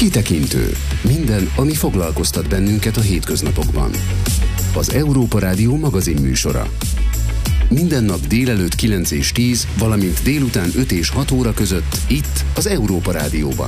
Kitekintő. Minden, ami foglalkoztat bennünket a hétköznapokban. Az Európa Rádió magazinműsora. Minden nap délelőtt 9 és 10, valamint délután 5 és 6 óra között itt az Európa Rádióban.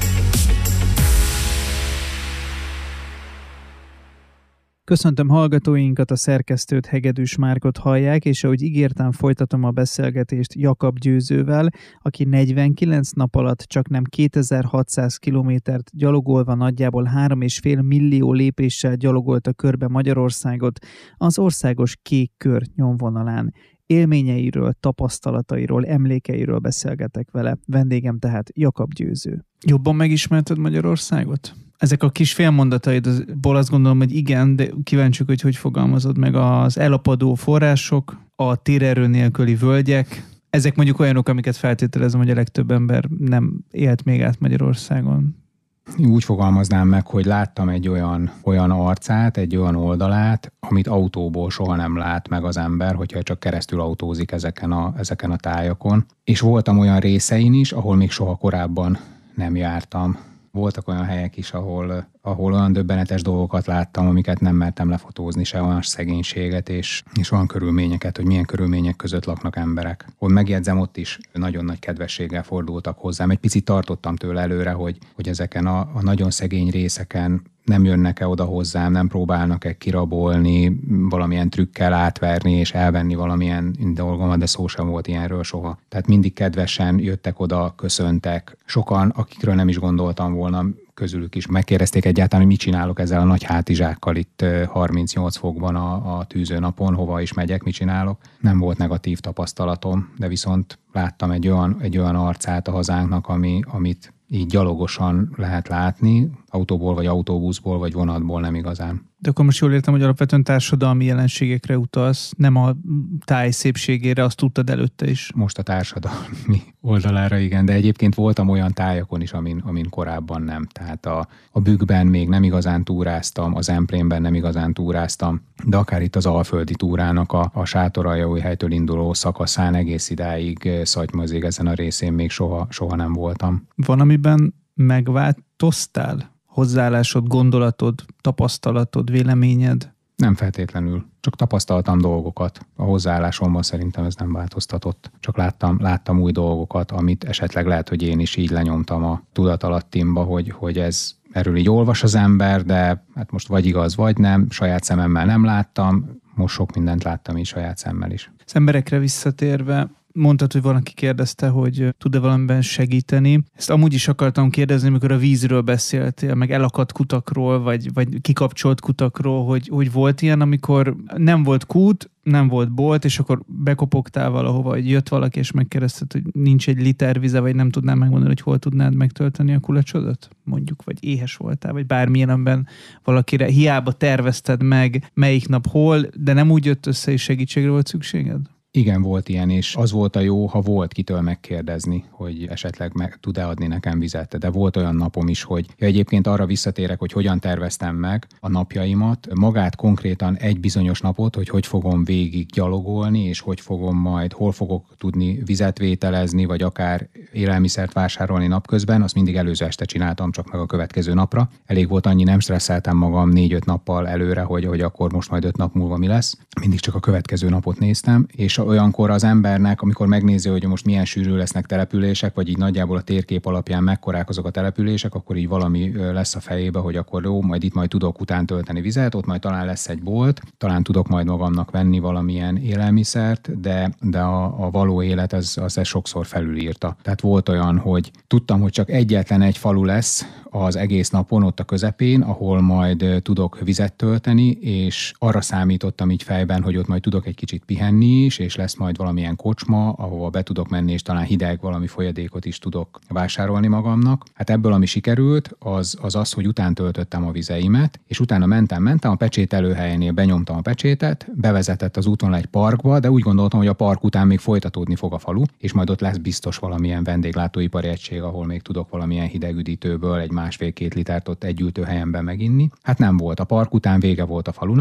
Köszöntöm hallgatóinkat, a szerkesztőt, Hegedűs Márkot hallják, és ahogy ígértem, folytatom a beszélgetést Jakab Győzővel, aki 49 nap alatt csaknem 2600 kilométert gyalogolva nagyjából 3,5 millió lépéssel gyalogolta körbe Magyarországot az országos Kék Kör nyomvonalán. Élményeiről, tapasztalatairól, emlékeiről beszélgetek vele. Vendégem tehát Jakab Győző. Jobban megismerted Magyarországot? Ezek a kis félmondataidból azt gondolom, hogy igen, de kíváncsiak, hogy fogalmazod meg az elapadó források, a térerő nélküli völgyek. Ezek mondjuk olyanok, amiket feltételezem, hogy a legtöbb ember nem élt még át Magyarországon. Úgy fogalmaznám meg, hogy láttam egy olyan arcát, egy olyan oldalát, amit autóból soha nem lát meg az ember, hogyha csak keresztül autózik ezeken a tájakon. És voltam olyan részein is, ahol még soha korábban nem jártam. Voltak olyan helyek is, ahol olyan döbbenetes dolgokat láttam, amiket nem mertem lefotózni, se olyan szegénységet és olyan körülményeket, hogy milyen körülmények között laknak emberek. Hogy megjegyzem, ott is nagyon nagy kedvességgel fordultak hozzám. Egy picit tartottam tőle előre, hogy ezeken a nagyon szegény részeken nem jönnek-e oda hozzám, nem próbálnak-e kirabolni, valamilyen trükkel átverni és elvenni valamilyen dolgomat, de szó sem volt ilyenről soha. Tehát mindig kedvesen jöttek oda, köszöntek. Sokan, akikről nem is gondoltam volna, közülük is megkérdezték egyáltalán, hogy mit csinálok ezzel a nagy hátizsákkal itt 38 fokban a tűzőnapon, hova is megyek, mit csinálok. Nem volt negatív tapasztalatom, de viszont láttam egy olyan arcát a hazánknak, amit így gyalogosan lehet látni, autóból, vagy autóbuszból, vagy vonatból nem igazán. De akkor most jól értem, hogy alapvetően társadalmi jelenségekre utalsz, nem a táj szépségére, azt tudtad előtte is. Most a társadalmi oldalára igen, de egyébként voltam olyan tájakon is, amin korábban nem. Tehát a Bükkben még nem igazán túráztam, az Emplénben nem igazán túráztam, de akár itt az alföldi túrának a Sátoraljaújhelytől induló szakaszán egész idáig Szatymazig ezen a részén még soha nem voltam. Van, amiben megváltoztál? Hozzáállásod, gondolatod, tapasztalatod, véleményed? Nem feltétlenül. Csak tapasztaltam dolgokat. A hozzáállásomban szerintem ez nem változtatott. Csak láttam új dolgokat, amit esetleg lehet, hogy én is így lenyomtam a tudatalattimba, hogy erről így olvas az ember, de hát most vagy igaz, vagy nem. Saját szememmel nem láttam. Most sok mindent láttam így saját szemmel is. Az emberekre visszatérve, mondtad, hogy valaki kérdezte, hogy tud-e valamiben segíteni. Ezt amúgy is akartam kérdezni, amikor a vízről beszéltél, meg elakadt kutakról, vagy kikapcsolt kutakról, hogy volt ilyen, amikor nem volt kút, nem volt bolt, és akkor bekopogtál valahova, hogy jött valaki, és megkérdezted, hogy nincs egy liter vize, vagy nem tudnám megmondani, hogy hol tudnád megtölteni a kulacsodat? Mondjuk, vagy éhes voltál, vagy bármilyen, amiben valakire hiába tervezted meg, melyik nap hol, de nem úgy jött össze, és segítségre volt szükséged? Igen, volt ilyen, és az volt a jó, ha volt kitől megkérdezni, hogy esetleg meg tud-e adni nekem vizet. De volt olyan napom is, hogy egyébként arra visszatérek, hogy hogyan terveztem meg a napjaimat, magát konkrétan egy bizonyos napot, hogy fogom végig gyalogolni, és hogy fogom majd, hol fogok tudni vizet vételezni, vagy akár élelmiszert vásárolni napközben, azt mindig előző este csináltam, csak meg a következő napra. Elég volt annyi, nem stresszeltem magam 4-5 nappal előre, hogy akkor most majd 5 nap múlva mi lesz. Mindig csak a következő napot néztem, és olyankor az embernek, amikor megnézi, hogy most milyen sűrű lesznek települések, vagy így nagyjából a térkép alapján mekkorák azok a települések, akkor így valami lesz a fejébe, hogy akkor jó, majd tudok után tölteni vizet, ott majd talán lesz egy bolt, talán tudok majd magamnak venni valamilyen élelmiszert, de a való élet az sokszor felülírta. Tehát volt olyan, hogy tudtam, hogy csak egyetlen egy falu lesz az egész napon ott a közepén, ahol majd tudok vizet tölteni, és arra számítottam így fejben, hogy ott majd tudok egy kicsit pihenni is, és lesz majd valamilyen kocsma, ahova be tudok menni, és talán hideg valami folyadékot is tudok vásárolni magamnak. Hát ebből, ami sikerült, az, hogy után töltöttem a vizeimet, és utána mentem a pecsételőhelyénél, benyomtam a pecsétet, bevezetett az úton egy parkba, de úgy gondoltam, hogy a park után még folytatódni fog a falu, és majd ott lesz biztos valamilyen vendéglátóipari egység, ahol még tudok valamilyen hidegüdítőből egy 1,5-2 litert ott egy ültőhelyen meginni. Hát nem volt. A park után vége volt a falunak,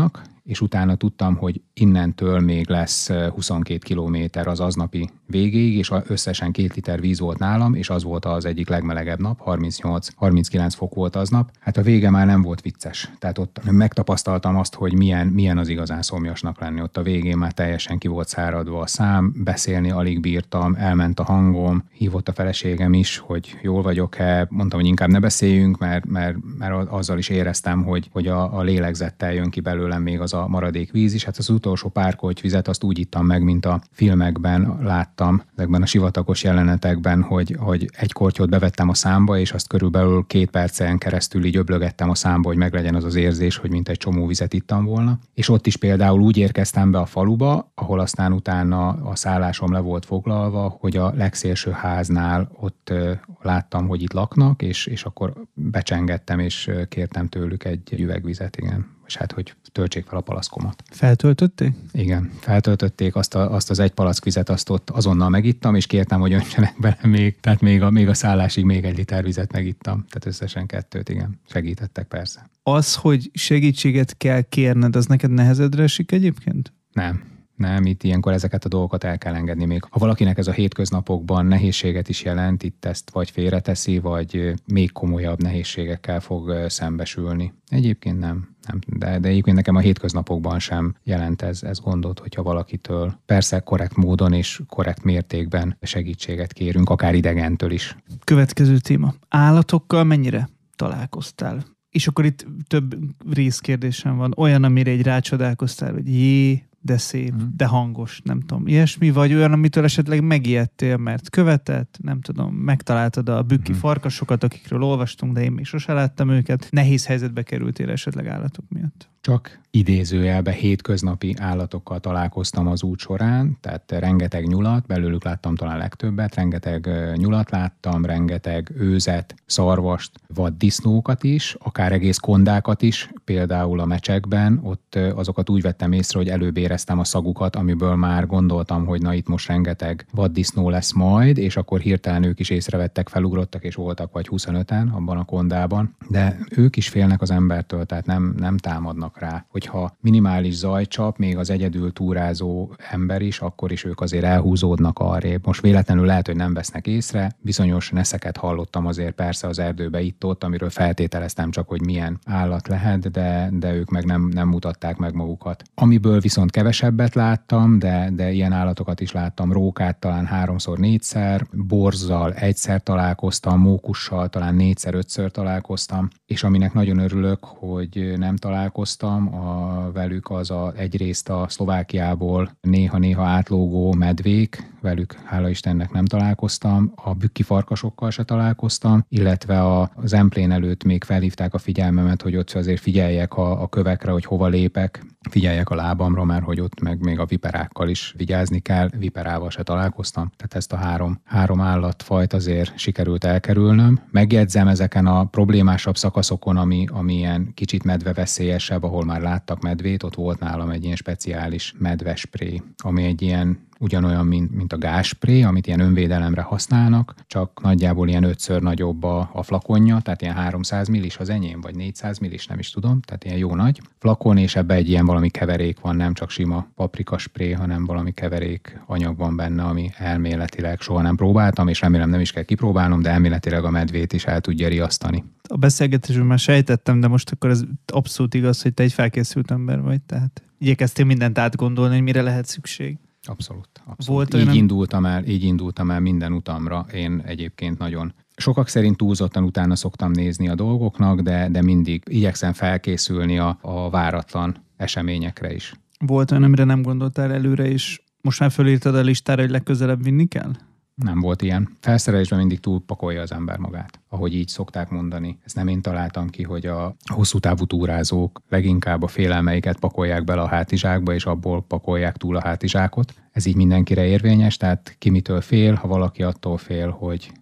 és utána tudtam, hogy innentől még lesz 22 kilométer az aznapi végéig, és összesen 2 liter víz volt nálam, és az volt az egyik legmelegebb nap, 38-39 fok volt aznap. Hát a vége már nem volt vicces. Tehát ott megtapasztaltam azt, hogy milyen az igazán szomjasnak lenni. Ott a végén már teljesen ki volt száradva a szám, beszélni alig bírtam, elment a hangom, hívott a feleségem is, hogy jól vagyok-e, mondtam, hogy inkább ne beszéljünk, mert azzal is éreztem, hogy a lélegzettel jön ki belőlem még az a maradék víz is. Hát az utolsó pár kortyvizet azt úgy ittam meg, mint a filmekben láttam, ezekben a sivatagos jelenetekben, hogy egy kortyot bevettem a számba, és azt körülbelül 2 percen keresztül így öblögettem a számba, hogy meglegyen az érzés, hogy mint egy csomó vizet ittam volna. És ott is például úgy érkeztem be a faluba, ahol aztán utána a szállásom le volt foglalva, hogy a legszélső háznál ott láttam, hogy itt laknak, és akkor becsengettem, és kértem tőlük egy üvegvizet, igen. És hát, hogy töltsék fel a palaszkomat. Feltöltötték? Igen, feltöltötték azt az egy palack vizet, azt ott azonnal megittam, és kértem, hogy öntsenek bele még, tehát még a szállásig még 1 liter vizet megittam. Tehát összesen 2, igen. Segítettek persze. Az, hogy segítséget kell kérned, az neked nehezedre esik egyébként? Nem, itt ilyenkor ezeket a dolgokat el kell engedni még. Ha valakinek ez a hétköznapokban nehézséget is jelent, itt ezt vagy félreteszi, vagy még komolyabb nehézségekkel fog szembesülni. Egyébként nem. De egyébként nekem a hétköznapokban sem jelent ez gondot, hogyha valakitől persze korrekt módon és korrekt mértékben segítséget kérünk, akár idegentől is. Következő téma. Állatokkal mennyire találkoztál? És akkor itt több részkérdésem van. Olyan, amire egy rácsodálkoztál, hogy de szép, de hangos, nem tudom, ilyesmi, vagy olyan, amitől esetleg megijedtél, mert követett, nem tudom, megtaláltad a bükki farkasokat, akikről olvastunk, de én még sose láttam őket. Nehéz helyzetbe kerültél esetleg állatok miatt? Csak idézőjelben hétköznapi állatokkal találkoztam az út során, tehát rengeteg nyulat, belőlük láttam talán legtöbbet, rengeteg nyulat láttam, rengeteg őzet, szarvast, vaddisznókat is, akár egész kondákat is, például a mecsekben, ott azokat úgy vettem észre, hogy előbb éreztem a szagukat, amiből már gondoltam, hogy na itt most rengeteg vaddisznó lesz majd, és akkor hirtelen ők is észrevettek, felugrottak, és voltak vagy 25-en abban a kondában, de ők is félnek az embertől, tehát nem támadnak rá. Hogyha minimális zaj csap, még az egyedül túrázó ember is, akkor is ők azért elhúzódnak arrébb. Most véletlenül lehet, hogy nem vesznek észre, bizonyos neszeket hallottam azért persze az erdőbe itt-ott, amiről feltételeztem csak, hogy milyen állat lehet, de ők meg nem mutatták meg magukat. Amiből viszont kevesebbet láttam, de ilyen állatokat is láttam, rókát talán 3-4-szer, borzzal 1-szer találkoztam, mókussal talán 4-5-ször találkoztam, és aminek nagyon örülök, hogy nem találkoztam velük, az egyrészt a Szlovákiából néha átlógó medvék, velük hála Istennek nem találkoztam, a bükki farkasokkal se találkoztam, illetve a Zemplén előtt még felhívták a figyelmemet, hogy ott azért figyeljek a kövekre, hogy hova lépek, figyeljek a lábamra, mert hogy ott meg még a viperákkal is vigyázni kell, viperával se találkoztam. Tehát ezt a három állatfajt azért sikerült elkerülnöm. Megjegyzem ezeken a problémásabb szakaszokon, ami ilyen kicsit medveveszélyesebb, ahol már láttak medvét, ott volt nálam egy ilyen speciális medvespré, ami egy ilyen ugyanolyan, mint a gázspré, amit ilyen önvédelemre használnak, csak nagyjából ilyen 5-ször nagyobb a flakonja, tehát ilyen 300 millis az enyém, vagy 400 millis, nem is tudom, tehát ilyen jó nagy flakon, és ebbe egy ilyen valami keverék van, nem csak sima paprikaspré, hanem valami keverék anyag van benne, ami elméletileg soha nem próbáltam, és remélem nem is kell kipróbálnom, de elméletileg a medvét is el tudja riasztani. A beszélgetésben már sejtettem, de most akkor ez abszolút igaz, hogy te egy felkészült ember vagy, tehát igyekeztél mindent átgondolni, hogy mire lehet szükség. Abszolút. Így indultam el minden utamra. Én egyébként nagyon sokak szerint túlzottan utána szoktam nézni a dolgoknak, de mindig igyekszem felkészülni a váratlan eseményekre is. Volt olyan, amire nem gondoltál előre, és most már fölírtad a listára, hogy legközelebb vinni kell? Nem volt ilyen. Felszerelésben mindig túlpakolja az ember magát, ahogy így szokták mondani. Ezt nem én találtam ki, hogy a hosszú távú túrázók leginkább a félelmeiket pakolják bele a hátizsákba, és abból pakolják túl a hátizsákot. Ez így mindenkire érvényes, tehát ki mitől fél, ha valaki attól fél, hogy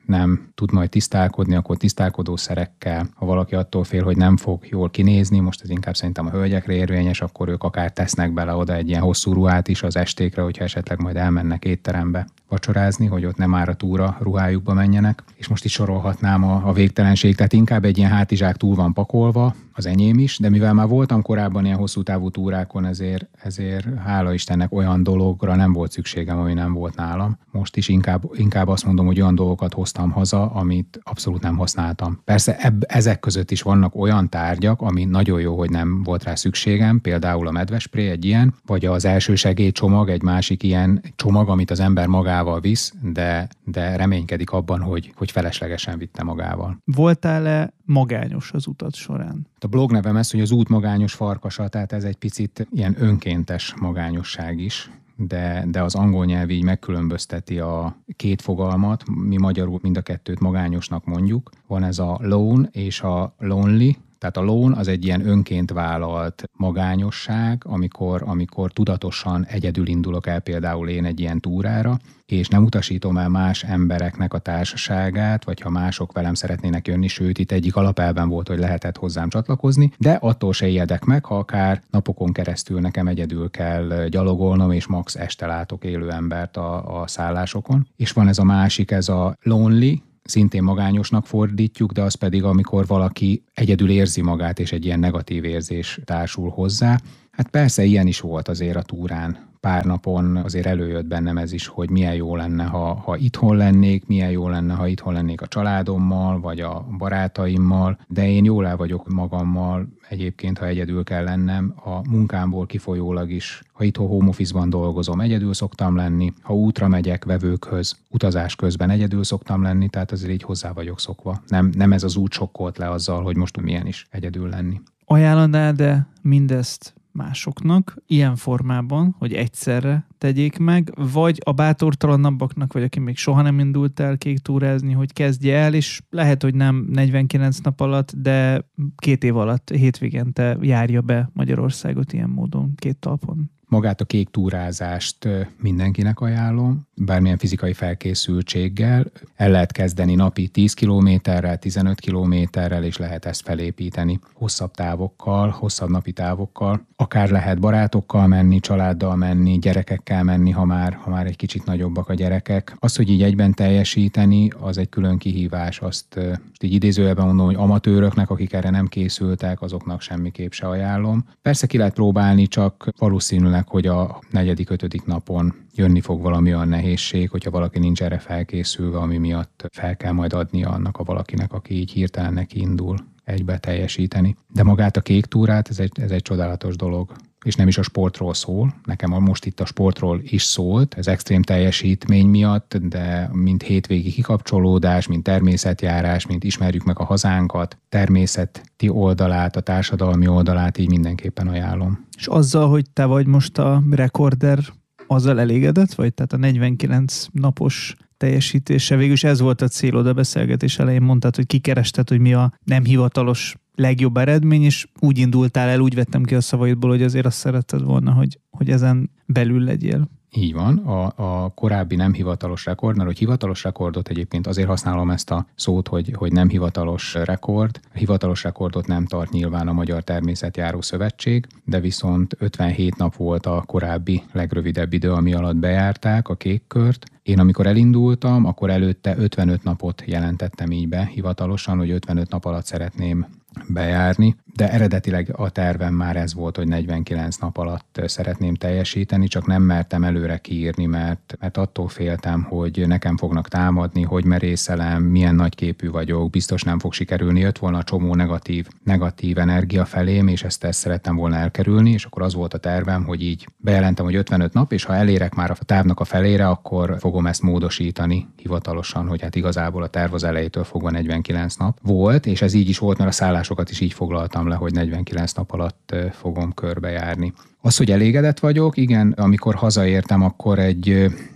nem tud majd tisztálkodni, akkor tisztálkodószerekkel. Ha valaki attól fél, hogy nem fog jól kinézni, most ez inkább szerintem a hölgyekre érvényes, akkor ők akár tesznek bele oda egy ilyen hosszú ruhát is az estékre, hogyha esetleg majd elmennek étterembe vacsorázni, hogy ott nem áratúra ruhájukba menjenek. És most is sorolhatnám a végtelenség, tehát inkább egy ilyen hátizsák túl van pakolva, az enyém is, de mivel már voltam korábban ilyen hosszú távú túrákon, ezért hála Istennek olyan dologra nem volt szükségem, ami nem volt nálam. Most is inkább azt mondom, hogy olyan dolgokat hoztam haza, amit abszolút nem használtam. Persze ezek között is vannak olyan tárgyak, ami nagyon jó, hogy nem volt rá szükségem, például a medvespré egy ilyen, vagy az elsősegélycsomag egy másik ilyen csomag, amit az ember magával visz, de reménykedik abban, hogy feleslegesen vitte magával. Voltál-e magányos az utat során? A blog nevem ez, hogy az út magányos farkasa, tehát ez egy picit ilyen önkéntes magányosság is, de az angol nyelv így megkülönbözteti a két fogalmat, mi magyarul mind a kettőt magányosnak mondjuk. Van ez a lone és a lonely, tehát a lone az egy ilyen önként vállalt magányosság, amikor tudatosan egyedül indulok el például én egy ilyen túrára, és nem utasítom el más embereknek a társaságát, vagy ha mások velem szeretnének jönni, sőt, itt egyik alapelven volt, hogy lehetett hozzám csatlakozni, de attól se ijedek meg, ha akár napokon keresztül nekem egyedül kell gyalogolnom, és max este látok élő embert a szállásokon. És van ez a másik, ez a lonely, szintén magányosnak fordítjuk, de az pedig, amikor valaki egyedül érzi magát, és egy ilyen negatív érzés társul hozzá. Hát persze ilyen is volt azért a túrán. Pár napon azért előjött bennem ez is, hogy milyen jó lenne, ha itthon lennék, milyen jó lenne, ha itthon lennék a családommal, vagy a barátaimmal, de én jól el vagyok magammal egyébként, ha egyedül kell lennem, a munkámból kifolyólag is. Ha itthon home office-ban dolgozom, egyedül szoktam lenni, ha útra megyek vevőkhöz, utazás közben egyedül szoktam lenni, tehát azért így hozzá vagyok szokva. Nem ez az út sokkolt le azzal, hogy most milyen is egyedül lenni. Ajánlanád de mindezt másoknak ilyen formában, hogy egyszerre tegyék meg, vagy a bátortalanabbaknak, vagy aki még soha nem indult el kék túrázni, hogy kezdje el, és lehet, hogy nem 49 nap alatt, de 2 év alatt, hétvégente járja be Magyarországot ilyen módon 2 talpon. Magát a kék túrázást mindenkinek ajánlom, bármilyen fizikai felkészültséggel. El lehet kezdeni napi 10 kilométerrel, 15 kilométerrel, és lehet ezt felépíteni hosszabb távokkal, hosszabb napi távokkal. Akár lehet barátokkal menni, családdal menni, gyerekekkel menni, ha már egy kicsit nagyobbak a gyerekek. Az, hogy így egyben teljesíteni, az egy külön kihívás. Azt így idézőjelben mondom, hogy amatőröknek, akik erre nem készültek, azoknak semmiképp se ajánlom. Persze ki lehet próbálni, csak valószínűleg, hogy a 4.-5. napon jönni fog valami olyan nehézség, hogyha valaki nincs erre felkészülve, ami miatt fel kell majd adnia annak a valakinek, aki így hirtelen neki indul egybe teljesíteni. De magát a kék túrát, ez egy csodálatos dolog. És nem is a sportról szól. Nekem most itt a sportról is szólt, ez extrém teljesítmény miatt, de mint hétvégi kikapcsolódás, mint természetjárás, mint ismerjük meg a hazánkat, természeti oldalát, a társadalmi oldalát, így mindenképpen ajánlom. És azzal, hogy te vagy most a rekorder, azzal elégedett vagy? Tehát a 49 napos teljesítése, végülis ez volt a célod a beszélgetés elején, mondtad, hogy kikerested, hogy mi a nem hivatalos legjobb eredmény, és úgy indultál el, úgy vettem ki a szavaidból, hogy azért azt szeretted volna, hogy ezen belül legyél. Így van, a korábbi nem hivatalos rekord, mert hogy hivatalos rekordot egyébként azért használom ezt a szót, hogy nem hivatalos rekord. A hivatalos rekordot nem tart nyilván a Magyar Természetjáró Szövetség, de viszont 57 nap volt a korábbi legrövidebb idő, ami alatt bejárták a kék kört. Én amikor elindultam, akkor előtte 55 napot jelentettem így be hivatalosan, hogy 55 nap alatt szeretném bejárni, de eredetileg a tervem már ez volt, hogy 49 nap alatt szeretném teljesíteni, csak nem mertem előre kiírni, mert attól féltem, hogy nekem fognak támadni, hogy merészelem, milyen nagyképű vagyok, biztos nem fog sikerülni, jött volna a csomó negatív energia felém, és ezt szerettem volna elkerülni, és akkor az volt a tervem, hogy így bejelentem, hogy 55 nap, és ha elérek már a távnak a felére, akkor fogom ezt módosítani hivatalosan, hogy hát igazából a terv az elejétől fogva 49 nap volt, és ez így is volt, mert a szállásokat is így foglaltam le, hogy 49 nap alatt fogom körbejárni. Az, hogy elégedett vagyok, igen, amikor hazaértem, akkor egy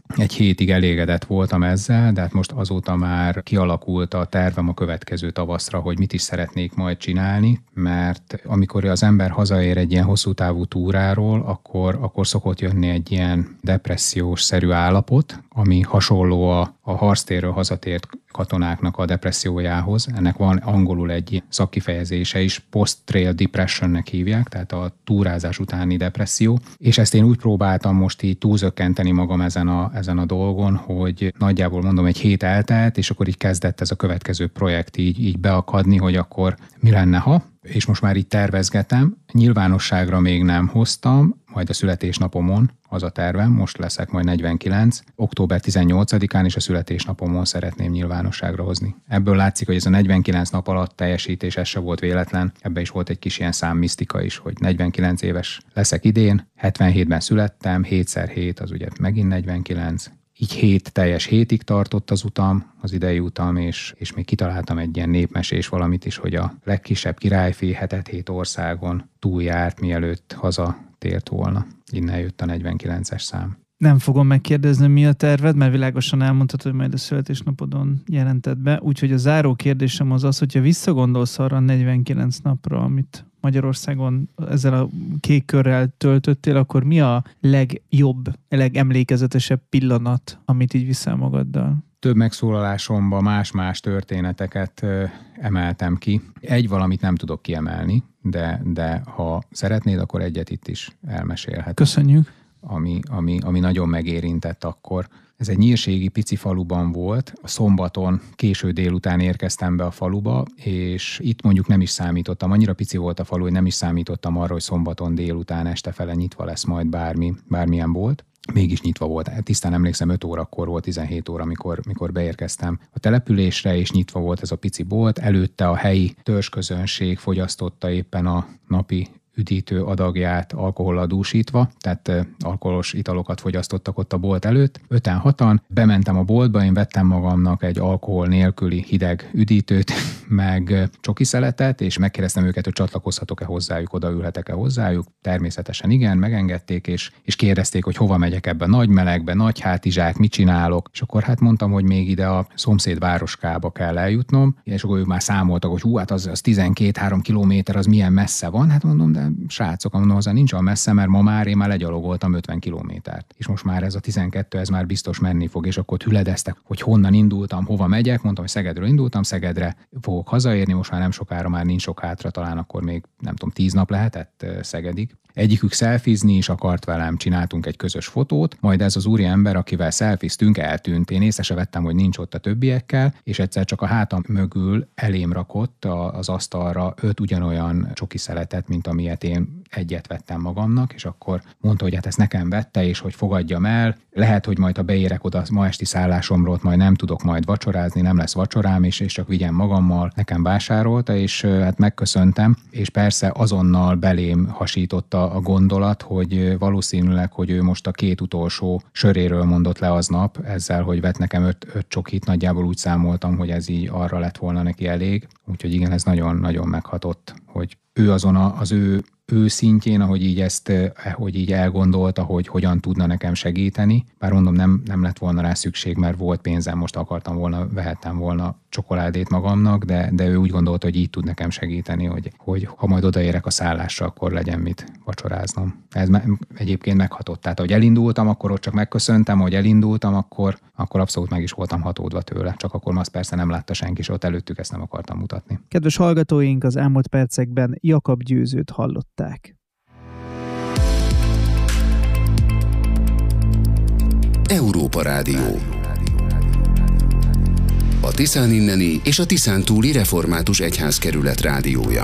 egy hétig elégedett voltam ezzel, de hát most azóta már kialakult a tervem a következő tavaszra, hogy mit is szeretnék majd csinálni, mert amikor az ember hazaér egy ilyen hosszú távú túráról, akkor szokott jönni egy ilyen depressziós-szerű állapot, ami hasonló a harctérről hazatért katonáknak a depressziójához. Ennek van angolul egy szakkifejezése is, post-trail depressionnek hívják, tehát a túrázás utáni depresszió. És ezt én úgy próbáltam most így túlzökkenteni magam ezen a dolgon, hogy nagyjából mondom egy hét eltelt, és akkor így kezdett ez a következő projekt így beakadni, hogy akkor mi lenne, ha? És most már így tervezgetem. Nyilvánosságra még nem hoztam, majd a születésnapomon az a tervem, most leszek majd 49, október 18-án és a születésnapomon szeretném nyilvánosságra hozni. Ebből látszik, hogy ez a 49 nap alatt teljesítés, ez se volt véletlen, ebben is volt egy kis ilyen számmisztika is, hogy 49 éves leszek idén, 77-ben születtem, 7x7 az ugye megint 49, így 7 teljes hétig tartott az utam, az idei utam, és még kitaláltam egy ilyen népmesés valamit is, hogy a legkisebb királyfi 7 országon túljárt, mielőtt hazatért volna. Innen jött a 49-es szám. Nem fogom megkérdezni, mi a terved, mert világosan elmondtad, hogy majd a születésnapodon jelented be. Úgyhogy a záró kérdésem az, hogyha visszagondolsz arra a 49 napra, amit Magyarországon ezzel a kék körrel töltöttél, akkor mi a legjobb, legemlékezetesebb pillanat, amit így viszel magaddal? Több megszólalásomban más-más történeteket emeltem ki. Egy valamit nem tudok kiemelni, de ha szeretnéd, akkor egyet itt is elmesélhetem. Köszönjük. Ami nagyon megérintett akkor. Ez egy nyírségi pici faluban volt. A szombaton késő délután érkeztem be a faluba, és itt mondjuk nem is számítottam. Annyira pici volt a falu, hogy nem is számítottam arra, hogy szombaton délután estefele nyitva lesz majd bármilyen bolt. Mégis nyitva volt. Tisztán emlékszem, 5 órakor volt, 17 óra, mikor beérkeztem a településre, és nyitva volt ez a pici bolt. Előtte a helyi törzsközönség fogyasztotta éppen a napi üdítő adagját alkohollal dúsítva, tehát alkoholos italokat fogyasztottak ott a bolt előtt. 5-6-an bementem a boltba, én vettem magamnak egy alkohol nélküli hideg üdítőt, meg csokiszeletet, és megkérdeztem őket, hogy csatlakozhatok-e hozzájuk, odaülhetek-e hozzájuk. Természetesen igen, megengedték, és kérdezték, hogy hova megyek ebbe a nagy melegbe, nagy hátizsák, mit csinálok, és akkor hát mondtam, hogy még ide a szomszéd városkába kell eljutnom, és akkor ők már számoltak, hogy hát az 12-3 kilométer, az milyen messze van, hát mondom, de srácok, mondom, hozzá nincs olyan messze, mert ma már én már legyalogoltam 50 kilométert. És most már ez a 12, ez már biztos menni fog, és akkor hüledeztek, hogy honnan indultam, hova megyek, mondtam, hogy Szegedről indultam, Szegedre fogok hazaérni, most már nem sokára, már nincs sok hátra, talán akkor még nem tudom, 10 nap lehetett Szegedig. Egyikük szelfizni is akart velem, csináltunk egy közös fotót, majd ez az úriember, akivel szelfiztünk, eltűnt. Én észre se vettem, hogy nincs ott a többiekkel, és egyszer csak a hátam mögül elém rakott az asztalra 5 ugyanolyan csokiszeletet, mint amilyet én egyet vettem magamnak, és akkor mondta, hogy hát ezt nekem vette, és hogy fogadjam el. Lehet, hogy majd ha beérek oda ma esti szállásomról, majd nem tudok majd vacsorázni, nem lesz vacsorám, és csak vigyem magammal. Nekem vásárolta, és hát megköszöntem, és persze azonnal belém hasította a gondolat, hogy valószínűleg, hogy ő most a 2 utolsó söréről mondott le aznap, ezzel, hogy vett nekem 5 csokit, nagyjából úgy számoltam, hogy ez így arra lett volna neki elég. Úgyhogy igen, ez nagyon-nagyon meghatott, hogy ő azon az ő szintjén, ahogy így elgondolta, hogy hogyan tudna nekem segíteni. Bár mondom, nem lett volna rá szükség, mert volt pénzem, most akartam volna, vehettem volna csokoládét magamnak, de ő úgy gondolta, hogy így tud nekem segíteni, hogy ha majd odaérek a szállásra, akkor legyen mit vacsoráznom. Ez egyébként meghatott. Tehát, ahogy elindultam, akkor ott csak megköszöntem, hogy elindultam, akkor abszolút meg is voltam hatódva tőle. Csak akkor azt persze nem látta senki, és ott előttük ezt nem akartam mutatni. Kedves hallgatóink, az elmúlt percekben Jakab Győzőt hallották. Európa Rádió. A Tiszán inneni és a Tiszán túli református egyházkerület rádiója.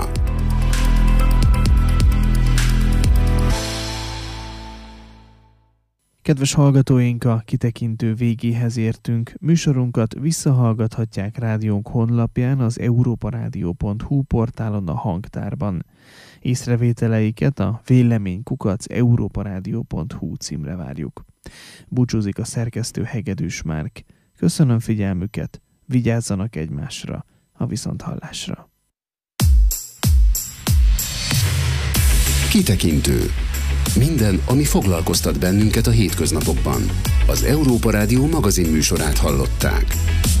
Kedves hallgatóink, a kitekintő végéhez értünk. Műsorunkat visszahallgathatják rádiónk honlapján, az europaradio.hu portálon, a hangtárban. Észrevételeiket a vélemény@europaradio.hu címre várjuk. Búcsúzik a szerkesztő Hegedűs Márk. Köszönöm figyelmüket, vigyázzanak egymásra, a viszonthallásra. Kitekintő. Minden, ami foglalkoztat bennünket a hétköznapokban. Az Európa Rádió magazinműsorát hallották.